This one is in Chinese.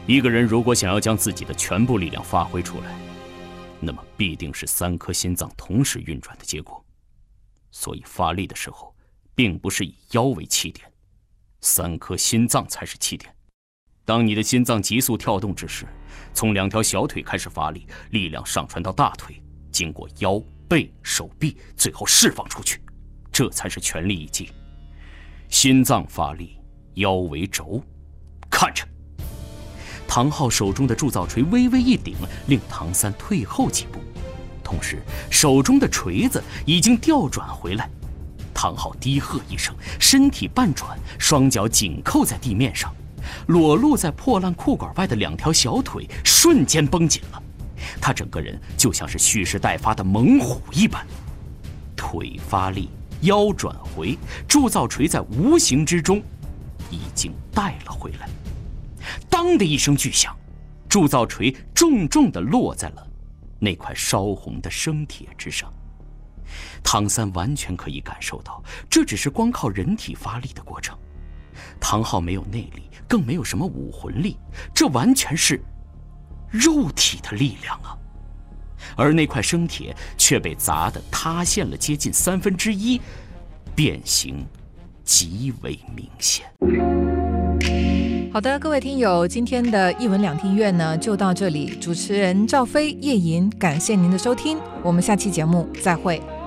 一个人如果想要将自己的全部力量发挥出来，那么必定是3颗心脏同时运转的结果。所以发力的时候，并不是以腰为起点，3颗心脏才是起点。当你的心脏急速跳动之时，从2条小腿开始发力，力量上传到大腿，经过腰、背、手臂，最后释放出去，这才是全力一击。心脏发力，腰为轴，看着。唐昊手中的铸造锤微微一顶，令唐三退后几步，同时手中的锤子已经调转回来。唐昊低喝一声，身体半转，双脚紧扣在地面上，裸露在破烂裤管外的2条小腿瞬间绷紧了，他整个人就像是蓄势待发的猛虎一般。腿发力，腰转回，铸造锤在无形之中已经带了回来。当的一声巨响，铸造锤重重地落在了那块烧红的生铁之上。唐三完全可以感受到，这只是光靠人体发力的过程。唐昊没有内力，更没有什么武魂力，这完全是肉体的力量啊！而那块生铁却被砸得塌陷了接近1/3，变形极为明显。 好的，各位听友，今天的一文两厅院呢就到这里。主持人赵飞、叶莹，感谢您的收听，我们下期节目再会。